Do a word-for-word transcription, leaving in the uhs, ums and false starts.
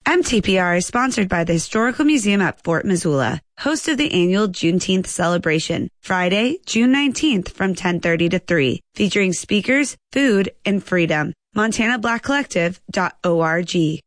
M T P R is sponsored by the Historical Museum at Fort Missoula, host of the annual Juneteenth celebration, Friday, June nineteenth from ten thirty to three, featuring speakers, food, and freedom. Montana Black Collective dot org.